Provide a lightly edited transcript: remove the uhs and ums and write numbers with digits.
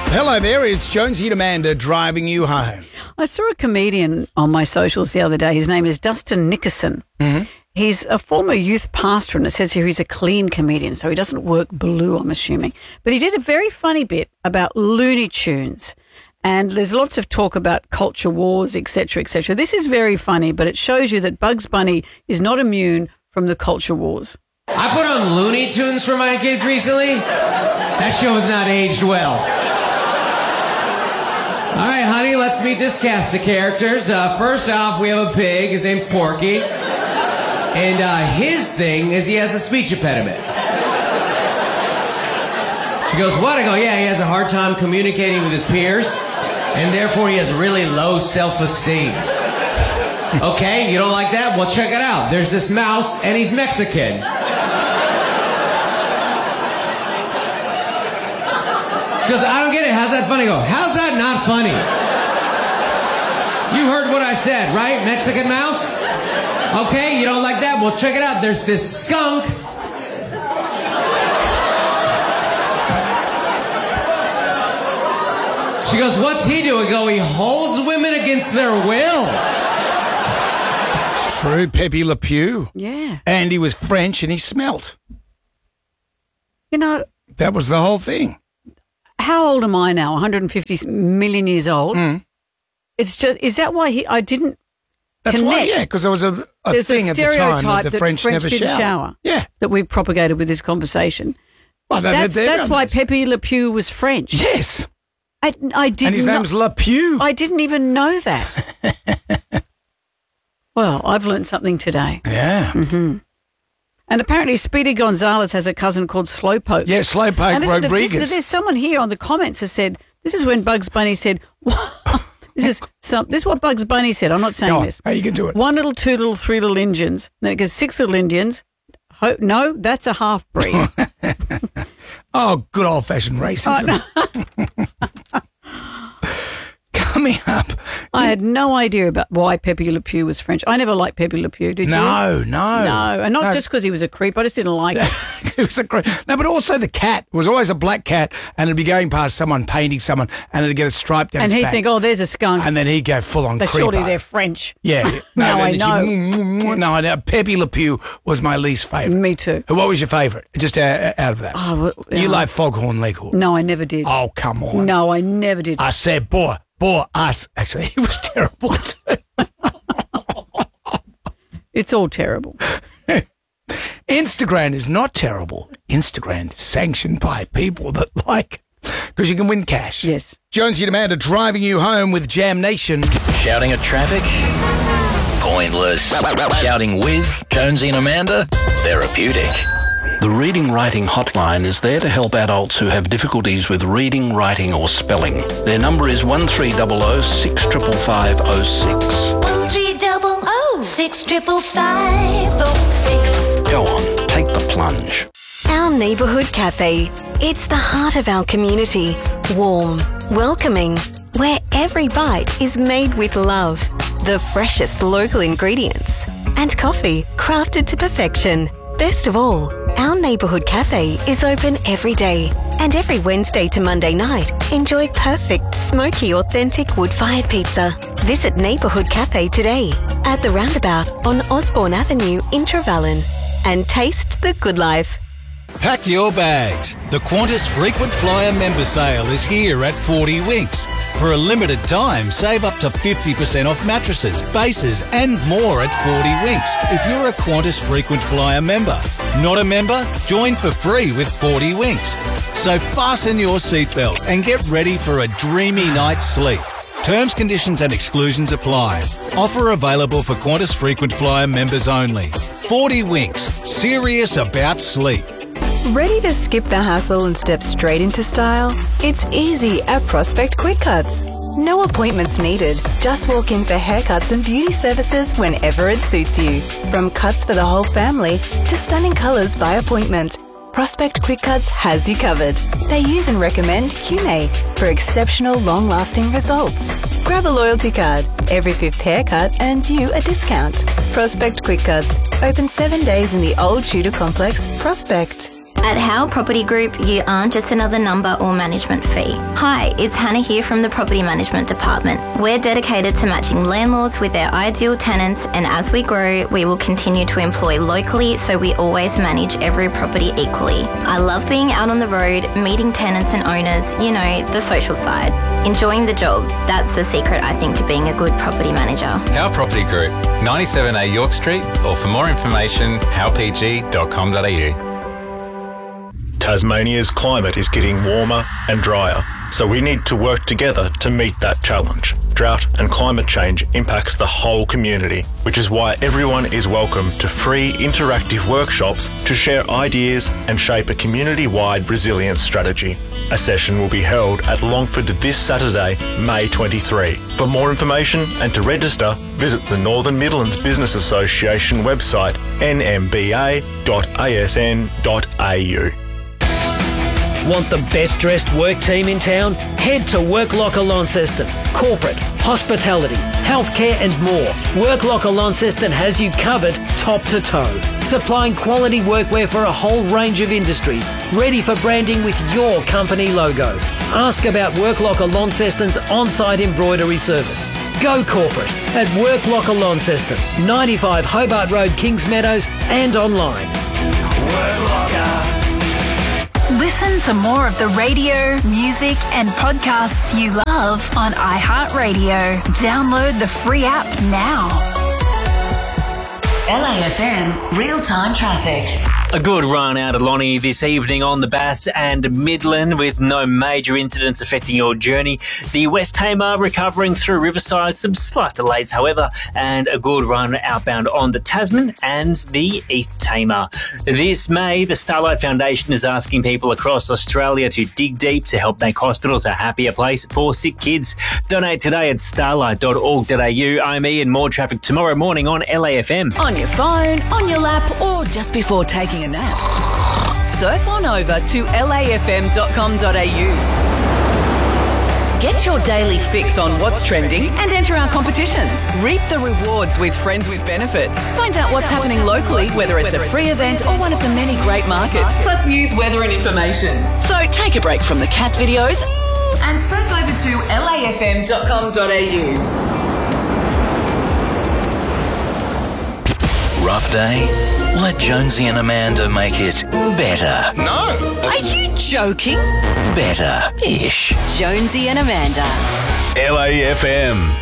Hello there, it's Jonesy and Amanda driving you home. I saw a comedian on my socials the other day. His name is Dustin Nickerson. Mm-hmm. He's a former youth pastor, and it says here he's a clean comedian, so he doesn't work blue, I'm assuming. But he did a very funny bit about Looney Tunes, and there's lots of talk about culture wars, etc., etc. This is very funny, but it shows you that Bugs Bunny is not immune from the culture wars. I put on Looney Tunes for my kids recently. That show has not aged well. All right, honey, let's meet this cast of characters. First off, we have a pig. His name's Porky. And his thing is he has a speech impediment. She goes, what? I go, yeah, he has a hard time communicating with his peers, and therefore he has really low self-esteem. Okay, you don't like that? Well, check it out. There's this mouse, and he's Mexican. She goes, I don't get it. How's that funny? I go, how's that not funny? You heard what I said, right? Mexican mouse? Okay, you don't like that? Well, check it out. There's this skunk. She goes, what's he do? I go, he holds women against their will. It's true, Pepe Le Pew. Yeah. And he was French and he smelt. You know, that was the whole thing. How old am I now? 150 million years old. Mm. It's just, is that why I didn't That's connect? why, yeah, because there was a thing at the time that the French never didn't shower. Yeah. That we've propagated with this conversation. Well, that's why Pepe Le Pew was French. Yes. I didn't. And his name's Le Pew. I didn't even know that. Well, I've learned something today. Yeah. Mm-hmm. And apparently Speedy Gonzalez has a cousin called Slowpoke. Yeah, Slowpoke Rodriguez. There's someone here on the comments has said, this is when Bugs Bunny said, this is what Bugs Bunny said. I'm not saying this. How you can do it. 1 little, 2 little, 3 little Indians. Then it goes 6 little Indians. No, that's a half-breed. Oh, good old-fashioned racism. Coming up. I had no idea about why Pepe Le Pew was French. I never liked Pepe Le Pew, did you? No. No, and not just because he was a creep. I just didn't like it. He was a creep. No, but also the cat was always a black cat, and it'd be going past someone, painting someone, and it'd get a stripe down his back. And he'd think, oh, there's a skunk. And then he'd go full-on creeper. Surely they're French. Yeah. Now I know. No, Pepe Le Pew was my least favourite. Me too. What was your favourite? Just out of that. Oh, well, you like Foghorn Leghorn? No, I never did. Oh, come on. No, I never did. I said, boy, us. Actually, he was terrible too. It's all terrible. Instagram is not terrible. Instagram is sanctioned by people that like, because you can win cash. Yes. Jonesy and Amanda driving you home with Jam Nation. Shouting at traffic? Pointless. Shouting with Jonesy and Amanda? Therapeutic. The Reading Writing Hotline is there to help adults who have difficulties with reading, writing or spelling. Their number is 1300 65506. 1300 65506. Go on, take the plunge. Our neighbourhood cafe. It's the heart of our community. Warm, welcoming, where every bite is made with love. The freshest local ingredients. And coffee crafted to perfection. Best of all, our neighbourhood cafe is open every day. And every Wednesday to Monday night, enjoy perfect, smoky, authentic wood-fired pizza. Visit Neighbourhood Cafe today at the roundabout on Osborne Avenue in Trevellyn and taste the good life. Pack your bags. The Qantas Frequent Flyer member sale is here at 40 Winks. For a limited time, save up to 50% off mattresses, bases and more at 40 Winks if you're a Qantas Frequent Flyer member. Not a member? Join for free with 40 Winks. So fasten your seatbelt and get ready for a dreamy night's sleep. Terms, conditions and exclusions apply. Offer available for Qantas Frequent Flyer members only. 40 Winks. Serious about sleep. Ready to skip the hassle and step straight into style? It's easy at Prospect Quick Cuts. No appointments needed. Just walk in for haircuts and beauty services whenever it suits you. From cuts for the whole family to stunning colours by appointment, Prospect Quick Cuts has you covered. They use and recommend Cune for exceptional long-lasting results. Grab a loyalty card. Every 5th haircut earns you a discount. Prospect Quick Cuts. Open 7 days in the Old Tudor Complex, Prospect. At Howe Property Group, you aren't just another number or management fee. Hi, it's Hannah here from the Property Management Department. We're dedicated to matching landlords with their ideal tenants, and as we grow, we will continue to employ locally so we always manage every property equally. I love being out on the road, meeting tenants and owners, you know, the social side. Enjoying the job, that's the secret, I think, to being a good property manager. Howe Property Group, 97A York Street, or for more information, howepg.com.au. Tasmania's climate is getting warmer and drier, so we need to work together to meet that challenge. Drought and climate change impacts the whole community, which is why everyone is welcome to free interactive workshops to share ideas and shape a community-wide resilience strategy. A session will be held at Longford this Saturday, May 23. For more information and to register, visit the Northern Midlands Business Association website nmba.asn.au. Want the best dressed work team in town? Head to Work Locker Launceston. Corporate, hospitality, healthcare and more. Work Locker Launceston has you covered top to toe. Supplying quality workwear for a whole range of industries. Ready for branding with your company logo. Ask about Work Locker Launceston's on-site embroidery service. Go corporate at Work Locker Launceston, 95 Hobart Road, Kings Meadows, and online. Work Locker. Listen to more of the radio, music and podcasts you love on iHeartRadio. Download the free app now. LAFM real-time traffic. A good run out of Lonnie this evening on the Bass and Midland with no major incidents affecting your journey. The West Tamar recovering through Riverside, some slight delays however, and a good run outbound on the Tasman and the East Tamar. This May, the Starlight Foundation is asking people across Australia to dig deep to help make hospitals a happier place for sick kids. Donate today at starlight.org.au. I'm Ian. More traffic tomorrow morning on LAFM. On your phone, on your lap, or just before taking a nap. Surf on over to lafm.com.au. Get your daily fix on what's trending and enter our competitions. Reap the rewards with Friends with Benefits. Find out what's happening locally, whether it's a free event or one of the many great markets, plus news, weather and information. So take a break from the cat videos and surf over to lafm.com.au. Rough day? Let Jonesy and Amanda make it better. No. Are you joking? Better-ish. Jonesy and Amanda. LAFM.